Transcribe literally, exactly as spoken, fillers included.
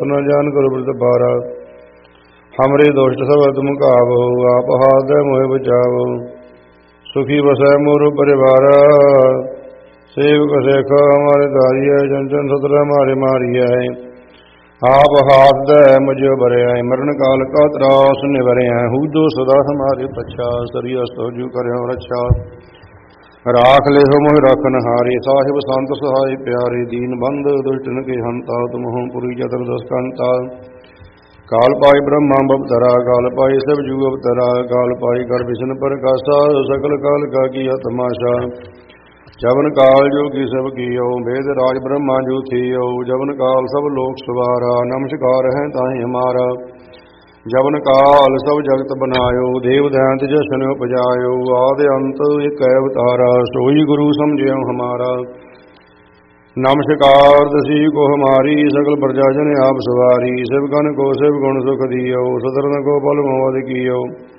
न जान करो व्रत पारा। हमरे दुष्ट सब तुम काबो, आप हाथ मोह बचावो। सुखी बसै मोर परिवारा, सेवक सेख हमारे धारिय। चंचन सतर हमारे मारिय। आप हाथ दे मुझे भरे, मरण काल का त्रास निभरे। हूदो सदा हमारे पच्छा, सरिया सतोजु करो रक्षा। राख ले हो मोह राखन हारे, साहिब संत सहाय प्यारे। दीन बंद दुष्टन के हंता, तुम हो पुरी जतर दस कंता। काल पाई ब्रह्मा बपतरा, काल पाई सब जू अवतरा। काल पाई कर विष्णु प्रकाशा, सकल काल का किया तमाशा। जवन काल जोगी सब कियो, वेद राज ब्रह्मा जो थियो। जवन काल सब लोक सवारा, नमस्कार है ताहि हमारा। जवन काल सब जगत बनायो, देव दैंत जसन उपजायो। आदि अंत एक अवतारा, सोई गुरु समझियो हमारा। नमस्कार दसी को हमारी, सकल प्रजा जन आप सवारी। शिव गण को शिव गुण सुख दियो, सदरन को बल मोद कियो।